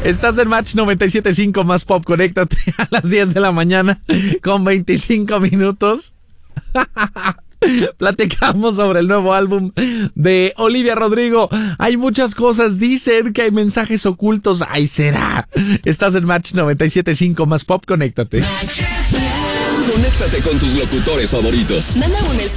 Estás en Match 97.5 más pop. Conéctate a las 10 de la mañana con 25 minutos. Platicamos sobre el nuevo álbum de Olivia Rodrigo. Hay muchas cosas. Dicen que hay mensajes ocultos. Ay, será. Estás en Match 97.5 más pop. Conéctate. Conéctate con tus locutores favoritos. Manda un